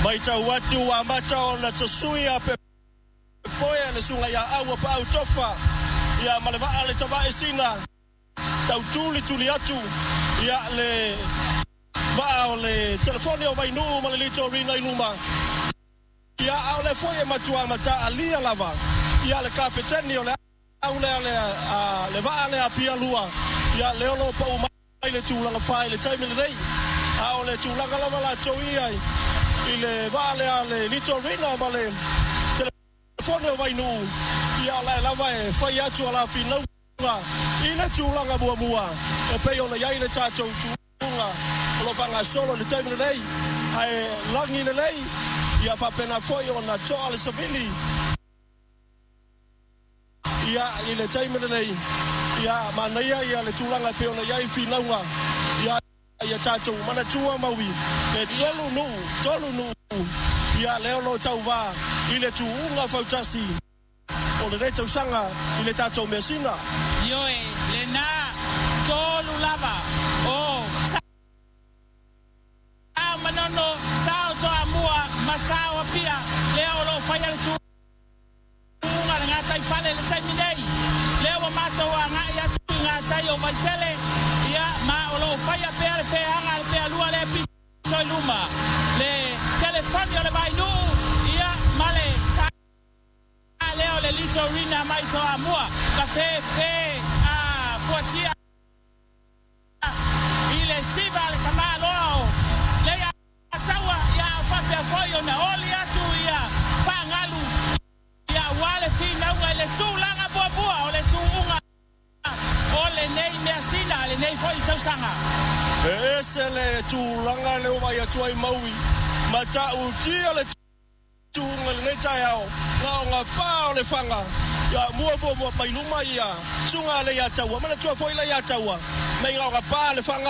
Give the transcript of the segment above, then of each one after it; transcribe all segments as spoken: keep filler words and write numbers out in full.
mai tau atu a mata o na tasui a pe foia le sunga ia au pa au tofa ia maleva ale tava esina tau tuli tuli atu ia le va o le telefoni o vai nu ma le lito rina inuma ia au le foia matua mata alia lava ia le kapiteni o le au le le a le va ale a pia lua ia le lo pa u mai le tula la fai le taimi le dei au le tula lava la toi ai ile vale ale lito rina ma le telefoni o vai nu ia la lava e fai atu ala fina ina tulanga bua bua e pe o le ai le tato tunga lo fanga solo le taimi le dei ai langi le lei ia fa pena foi ona toale savili ia ile taimi le dei ia manaia ia le tulanga pe ona ai fina ia ia tato mana tua mawi e tolu nu tolu nu ia leo lo tau va ile tu unga fautasi o le reto sanga ile tato mesina yoe le na tolu lava o sa manono sao to amua masao pia leo lo faya le tu unga nga tai fale le tai minei leo mato wa nga ya tu nga tai o machele ia ma o lo faya pe ale pe anga pe alua le pi toi luma le telefoni o le vai nu ia male sa leo le lito rina mai to amua cafe fe a potia ile siva le kamalo le ya tawa ya fapia foyo na oli atu ia pangalu ya wale fina unga le tulanga bua bua o le tuunga o le nei measina le nei foi tausanga ese le tulanga le vai atu ai maui mata utia le tunga le tayao na nga pa le fanga ya mua bo bo pai luma ia sunga le ya tawa mana tua foi le ya tawa mai nga pa le fanga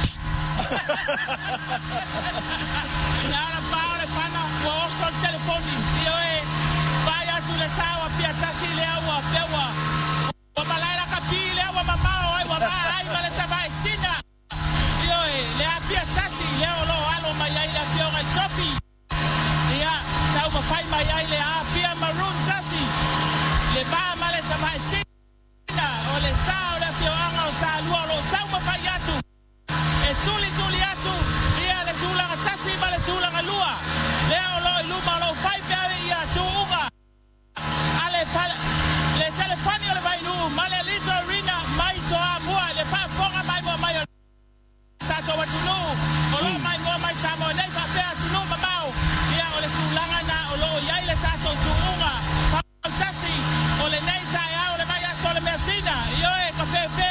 ya la pa le fanga wo so telefoni io e vai a tu le tawa pia tasi le awa pewa o malala kapile awa mama ai wa ai male tabai sina io e le apia tasi le lo alo mai ai la fiora topi ia tau ma fai mai ai le a pia maroon tasi le ba male tabai sina o le sao le fiora o sa lua lo tau ma fai atu e tuli tuli atu ia le tula tasi male tula lua le lo luma lo fai pia ia tuunga ale fal le telefoni o le vai nu male lito rina mai to amua le fa fonga mai mo mai tato watu nu o lo mai mo mai samo nei fa pe atu nu mamao ia o le tulanga na o lo ia le tato tuunga tasi o le nei tai o le mai so le mesina io e cafe fe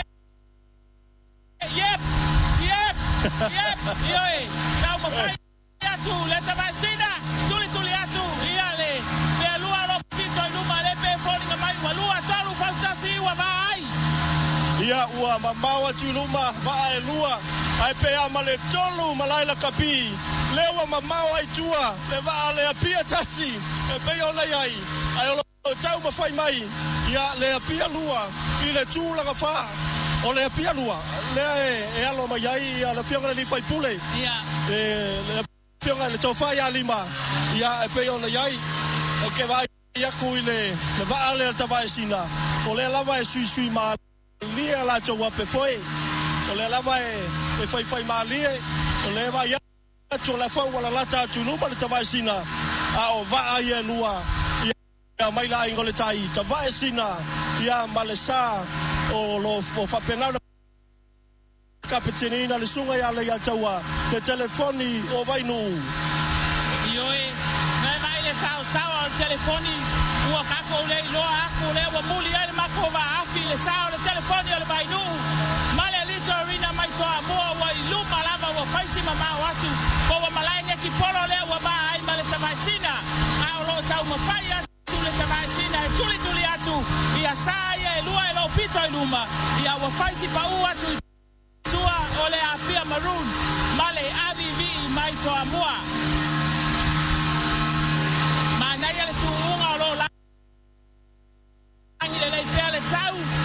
yep yep yep io e tau mo fai atu le tabasina tuli tuli atu ia le pe lua lo pito luma le pe foni mai wa lua talu fantasi wa vai ia ua mamaua tuluma vai lua ai pe amale tolu malai la kapi lewa mamau ai tua le va le apia tasi e pe ona ai ai o tau ma fai mai ia le apia lua i le tula nga fa o le apia lua le e alo mai ai ala fianga le fai pule ia e le fianga le tofa ia lima ia e pe ona ai e ke vai ia kuile le va le tava sina o le lava e sui sui ma lia la to wa pe foi o le lava e fai fai ma lia o le va ia to la fa wala la ta tu no pa tava sina a o va ia lua ia mai la ingole tai tava sina ia malesa o lo fa pena kapitenina le sunga ia le tawa le telefoni o vai nu io e mai mai le sao sao al telefoni ua ka ko le lo a ko le wa muli ele mako va afi le sao le telefoni le vai nu male lito rina mai to amua wa iluma lava wa faisi mama watu ko wa malai ne ki polo le wa ba ai male tavasina a lo tau ma fai atu le tavasina tuli tuli atu ia saia e lua e lo pito iluma ia wa faisi pa u atu tua ole a pia maroon male abi vi mai to amua mana ia le tu unga lo la ani le le pele tau